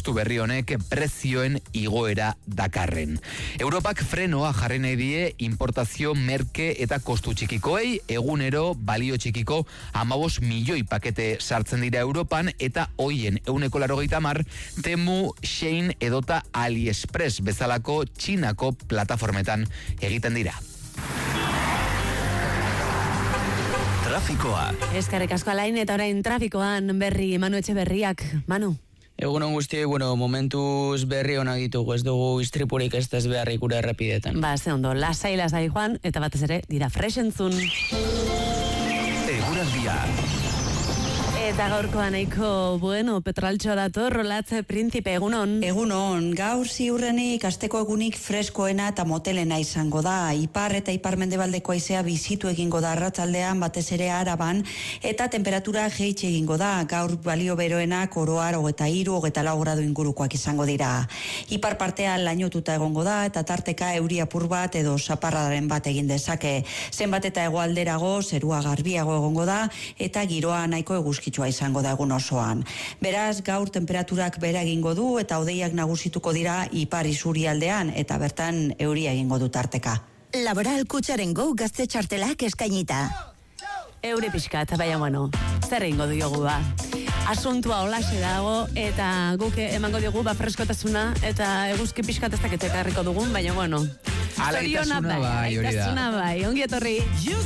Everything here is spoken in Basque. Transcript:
testu berri honek prezioen igoera dakarren. Europak frenoa jarri nahi die importazio merke eta kostu txikikoei, egunero balio txikiko 15 milioi pakete sartzen dira Europan, eta hoien 180 Temu, Shein edota AliExpress bezalako Txinako plataformetan egiten dira. Trafikoa. Eskerrik asko Alain, eta orain trafikoan berri Manu Etxeberriak. Manu. Egunon guztioi, momentuz berri onak ditugu, ez dugu istripurik ez beharrik gure errepidetan. Ze ondo, lasai joan, eta batez ere, dira fresh entzun. Eguraldia. Eta gaurkoan nahiko, petroltxo dator, Rolatze Prinzipe, egunon. Egunon, gaur ziurrenik asteko egunik freskoena eta motelena izango da. Ipar eta ipar-mendebaldeko haizea bizitu egingo da arratsaldean, batez ere Araban, eta temperatura jeitsi egingo da. Gaur balio beroenak oroar 23-24 gradu ingurukoak izango dira. Ipar partean lainotuta egongo da, eta tarteka euri apur bat edo zaparradaren bat egin dezake. Zenbat eta hegoalderago, zerua garbiago egongo da, eta giroa nahiko eguzkitzu izango da egun osoan. Beraz, gaur temperaturak bera egingo du eta hodeiak nagusituko dira ipar isurialdean eta bertan euria egingo du tarteka. Laboral Kutxaren Go gazte txartelak eskainita. Euri pixkat, baina zer egingo diogu ba. Asuntua holaxe dago eta guk emango diogu freskotasuna eta eguzki pixkat ez dakit ekarriko dugun, baina Alaitasuna bai, hori da. Ongi etorri.